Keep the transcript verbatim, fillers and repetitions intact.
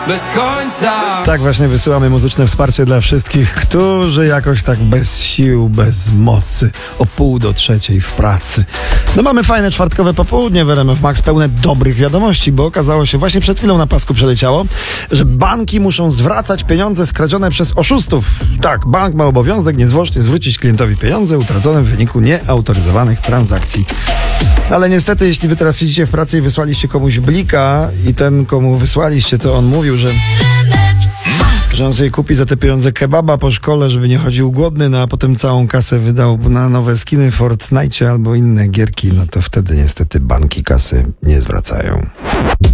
bez końca. Tak właśnie wysyłamy muzyczne wsparcie dla wszystkich, którzy jakoś tak bez sił, bez mocy, o pół do trzeciej w pracy. No mamy fajne czwartkowe popołudnie w R M F Max, pełne dobrych wiadomości, bo okazało się, właśnie przed chwilą na pasku przeleciało, że banki muszą zwracać pieniądze skradzione przez oszustów. Tak, bank ma obowiązek niezwłocznie zwrócić klientowi pieniądze utracone w wyniku nieautoryzowanych transakcji. Ale niestety, jeśli wy teraz siedzicie w pracy i wysłaliście komuś blika i ten, komu wysłaliście, to on mówił, że że on sobie kupi za te pieniądze kebaba po szkole, żeby nie chodził głodny, no a potem całą kasę wydał na nowe skiny w Fortnite albo inne gierki, no to wtedy niestety banki kasy nie zwracają.